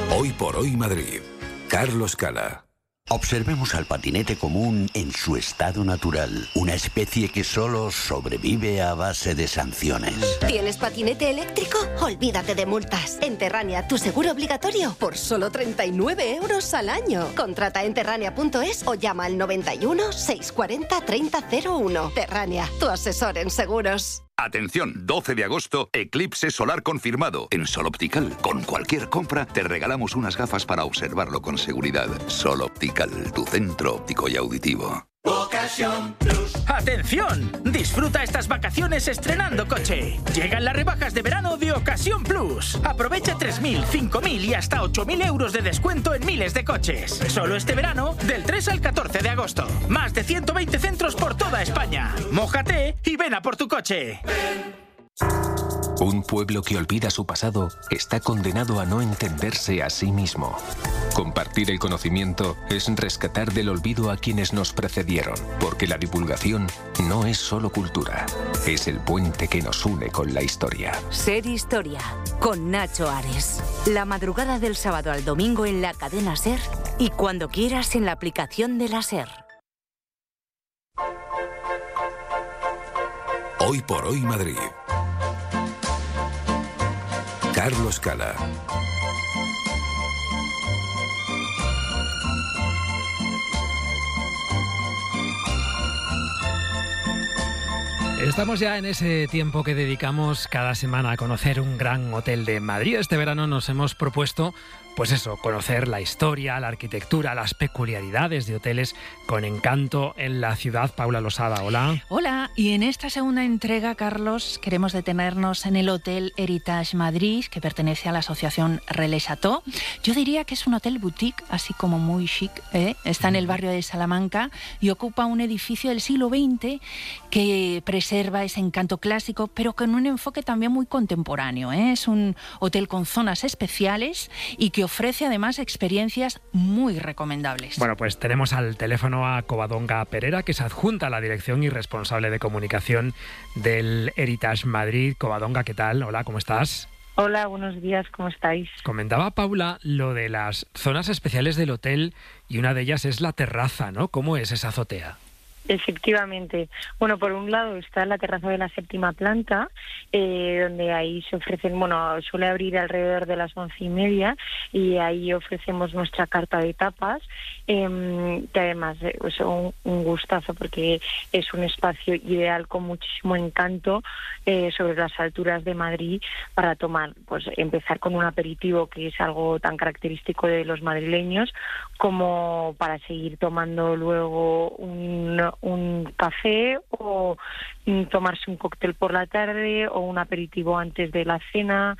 Hoy por hoy Madrid. Carlos Cala. Observemos al patinete común en su estado natural, una especie que solo sobrevive a base de sanciones. ¿Tienes patinete eléctrico? Olvídate de multas. En Terrania, tu seguro obligatorio por solo 39 euros al año. Contrata en terrania.es o llama al 91 640 3001. Terrania, tu asesor en seguros. Atención, 12 de agosto, eclipse solar confirmado. En Sol Optical, con cualquier compra, te regalamos unas gafas para observarlo con seguridad. Sol Optical, tu centro óptico y auditivo. Ocasión Plus. ¡Atención! Disfruta estas vacaciones estrenando coche. Llegan las rebajas de verano de Ocasión Plus. Aprovecha 3.000, 5.000 y hasta 8.000 euros de descuento en miles de coches. Solo este verano, del 3 al 14 de agosto. Más de 120 centros por toda España. Mójate y ven a por tu coche. Un pueblo que olvida su pasado está condenado a no entenderse a sí mismo. Compartir el conocimiento es rescatar del olvido a quienes nos precedieron, porque la divulgación no es solo cultura, es el puente que nos une con la historia. Ser Historia, con Nacho Ares. La madrugada del sábado al domingo en la cadena SER y cuando quieras en la aplicación de la SER. Hoy por hoy Madrid. Carlos Cala. Estamos ya en ese tiempo que dedicamos cada semana a conocer un gran hotel de Madrid. Este verano nos hemos propuesto, pues eso, conocer la historia, la arquitectura, las peculiaridades de hoteles con encanto en la ciudad. Paula Losada, hola. Hola, y en esta segunda entrega, Carlos, queremos detenernos en el Hotel Heritage Madrid, que pertenece a la asociación Relais Château. Yo diría que es un hotel boutique, así como muy chic, ¿eh? Está en el barrio de Salamanca y ocupa un edificio del siglo XX que preserva ese encanto clásico, pero con un enfoque también muy contemporáneo, ¿eh? Es un hotel con zonas especiales y que ofrece además experiencias muy recomendables. Bueno, pues tenemos al teléfono a Covadonga Pereira, que es adjunta a la dirección y responsable de comunicación del Heritage Madrid. Covadonga, ¿qué tal? Hola, ¿cómo estás? Hola, buenos días, ¿cómo estáis? Comentaba Paula lo de las zonas especiales del hotel y una de ellas es la terraza, ¿no? ¿Cómo es esa azotea? Efectivamente. Bueno, por un lado está la terraza de la 7ª planta, donde ahí se ofrecen, suele abrir alrededor de las 11:30 y ahí ofrecemos nuestra carta de tapas, que además es un gustazo porque es un espacio ideal con muchísimo encanto sobre las alturas de Madrid para tomar, pues empezar con un aperitivo, que es algo tan característico de los madrileños, como para seguir tomando luego un café o tomarse un cóctel por la tarde o un aperitivo antes de la cena.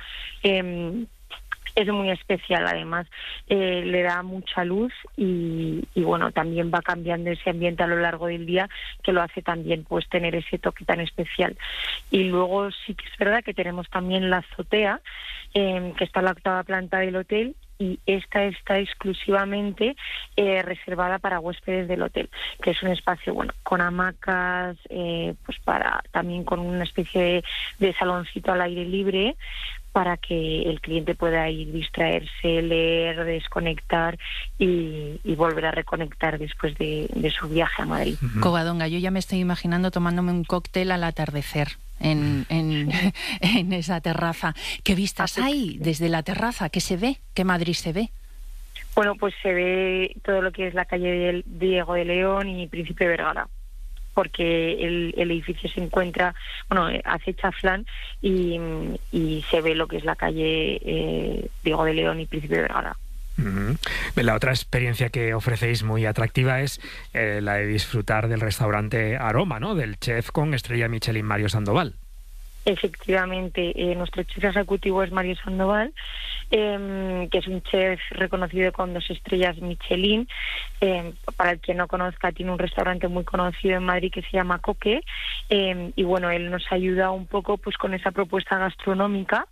Es muy especial, además le da mucha luz y bueno, también va cambiando ese ambiente a lo largo del día, que lo hace también pues tener ese toque tan especial. Y luego sí que es verdad que tenemos también la azotea, que está en la 8ª planta del hotel, y esta está exclusivamente reservada para huéspedes del hotel, que es un espacio con hamacas, pues para también con una especie de saloncito al aire libre, para que el cliente pueda ir, distraerse, leer, desconectar y volver a reconectar después de su viaje a Madrid. Covadonga, yo ya me estoy imaginando tomándome un cóctel al atardecer en esa terraza. ¿Qué vistas hay desde la terraza? ¿Qué se ve? ¿Qué Madrid se ve? Bueno, pues se ve todo lo que es la calle del Diego de León y Príncipe Vergara, porque el edificio se encuentra, hace chaflán y se ve lo que es la calle Diego de León y Príncipe Vergara. La otra experiencia que ofrecéis muy atractiva es la de disfrutar del restaurante Aroma, ¿no? Del chef con estrella Michelin Mario Sandoval. Efectivamente, nuestro chef ejecutivo es Mario Sandoval, que es un chef reconocido con 2 estrellas Michelin. Para el que no conozca, tiene un restaurante muy conocido en Madrid que se llama Coque, y bueno, él nos ayuda un poco pues con esa propuesta gastronómica.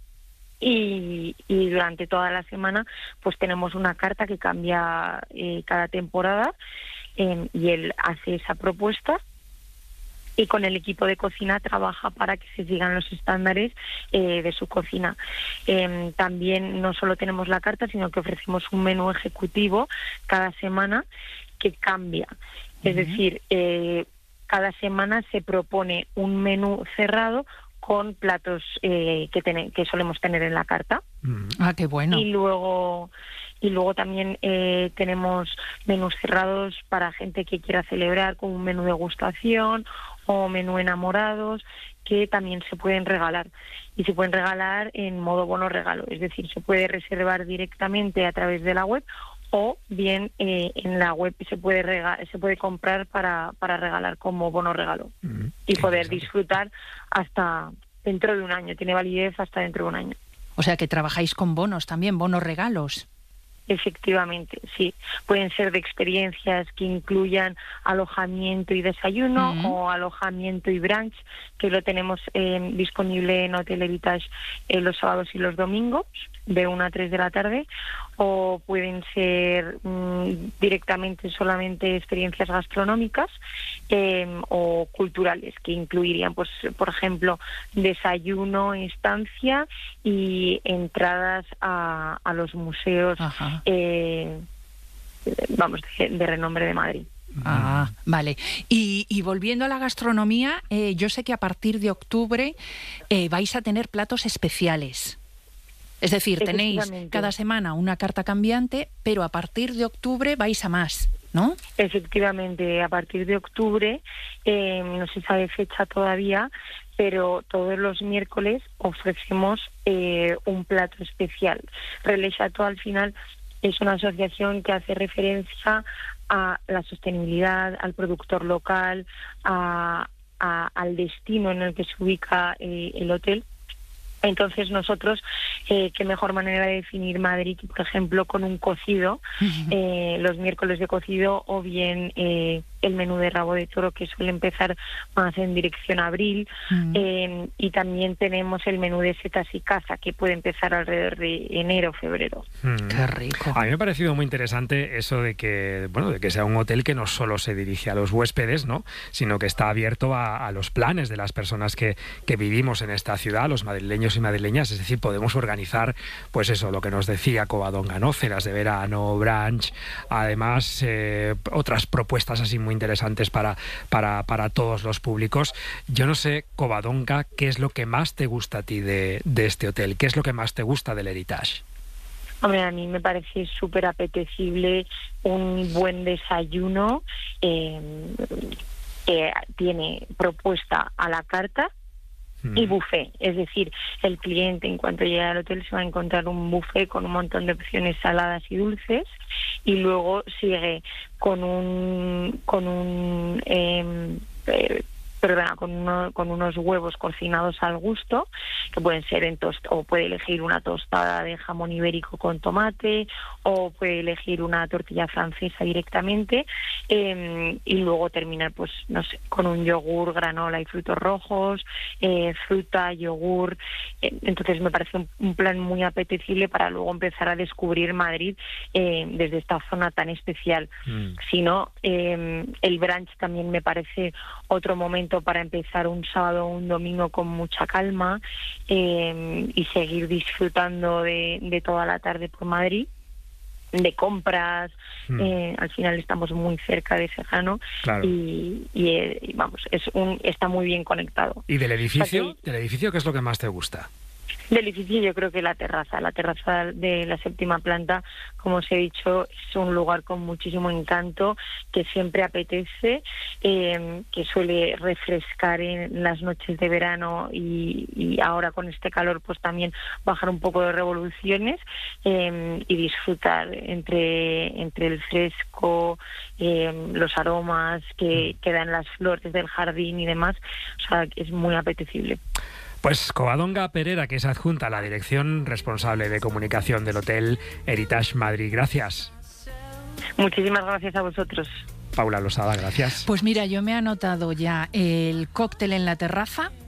Y durante toda la semana pues tenemos una carta que cambia cada temporada, y él hace esa propuesta y con el equipo de cocina trabaja para que se sigan los estándares de su cocina. También no solo tenemos la carta, sino que ofrecemos un menú ejecutivo cada semana que cambia. Es decir, cada semana se propone un menú cerrado con platos que solemos tener en la carta. Ah, qué bueno. Y luego también tenemos menús cerrados para gente que quiera celebrar, como un menú degustación o menú enamorados, que también se pueden regalar. Y se pueden regalar en modo bono regalo, es decir, se puede reservar directamente a través de la web, o bien en la web se puede comprar para regalar como bono regalo y poder disfrutar hasta dentro de un año. Tiene validez hasta dentro de un año. O sea que trabajáis con bonos también, bonos regalos. Efectivamente, sí. Pueden ser de experiencias que incluyan alojamiento y desayuno o alojamiento y brunch, que lo tenemos disponible en Hotel Heritage los sábados y los domingos, de 1 a 3 de la tarde, o pueden ser directamente solamente experiencias gastronómicas o culturales, que incluirían, pues, por ejemplo, desayuno, estancia y entradas a los museos de renombre de Madrid. Ah, vale. Y volviendo a la gastronomía, yo sé que a partir de octubre vais a tener platos especiales. Es decir, tenéis cada semana una carta cambiante, pero a partir de octubre vais a más, ¿no? Efectivamente, a partir de octubre, no se sabe fecha todavía, pero todos los miércoles ofrecemos un plato especial. Relais Chateau, al final, es una asociación que hace referencia a la sostenibilidad, al productor local, al destino en el que se ubica el hotel. Entonces nosotros, qué mejor manera de definir Madrid que, por ejemplo, con un cocido, los miércoles de cocido, o bien el menú de rabo de toro, que suele empezar más en dirección a abril, y también tenemos el menú de setas y caza, que puede empezar alrededor de enero o febrero. Qué rico. A mí me ha parecido muy interesante eso de que sea un hotel que no solo se dirige a los huéspedes, ¿no?, sino que está abierto a los planes de las personas que vivimos en esta ciudad, los madrileños y madrileñas. Es decir, podemos organizar, pues eso, lo que nos decía Covadonga, ¿no?, cenas de verano, brunch, además otras propuestas así muy interesantes para todos los públicos. Yo no sé, Covadonga, ¿qué es lo que más te gusta a ti de este hotel? ¿Qué es lo que más te gusta del Heritage? Hombre, a mí me parece súper apetecible un buen desayuno que tiene propuesta a la carta y buffet. Es decir, el cliente, en cuanto llegue al hotel, se va a encontrar un buffet con un montón de opciones saladas y dulces, y luego sigue con unos huevos cocinados al gusto, que pueden ser o puede elegir una tostada de jamón ibérico con tomate, o puede elegir una tortilla francesa directamente, y luego terminar, pues no sé, con un yogur, granola y frutos rojos, fruta, yogur. Entonces me parece un plan muy apetecible para luego empezar a descubrir Madrid desde esta zona tan especial. Si no, el brunch también me parece otro momento para empezar un sábado o un domingo con mucha calma, y seguir disfrutando de toda la tarde por Madrid, de compras. Al final estamos muy cerca de Sejano, claro. y vamos, está muy bien conectado. ¿Y del edificio? ¿Del edificio qué es lo que más te gusta? Del edificio, yo creo que la terraza de la 7ª planta, como os he dicho, es un lugar con muchísimo encanto, que siempre apetece, que suele refrescar en las noches de verano, y ahora con este calor pues también bajar un poco de revoluciones, y disfrutar entre el fresco, los aromas que dan las flores del jardín y demás. O sea, es muy apetecible. Pues Covadonga Perera, que es adjunta a la dirección responsable de comunicación del Hotel Heritage Madrid. Gracias. Muchísimas gracias a vosotros. Paula Losada, gracias. Pues mira, yo me he anotado ya el cóctel en la terraza,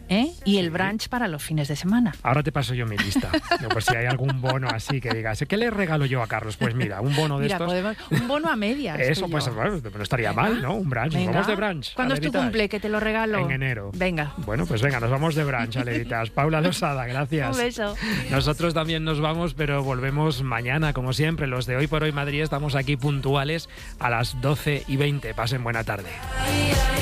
¿eh? Y el brunch para los fines de semana. Ahora te paso yo mi lista. Por si hay algún bono así que digas, ¿qué le regalo yo a Carlos? Pues mira, un bono de estos. Un bono a medias. Eso, pues bueno, no estaría mal, ¿no? Un brunch. Venga. Vamos de brunch. ¿Cuándo es tu cumple? Que te lo regalo. En enero. Venga. Bueno, pues venga, nos vamos de brunch, Aleditas. Paula Losada, gracias. Un beso. Nosotros también nos vamos, pero volvemos mañana, como siempre. Los de Hoy por Hoy Madrid estamos aquí puntuales a las 12:20. Pasen buena tarde.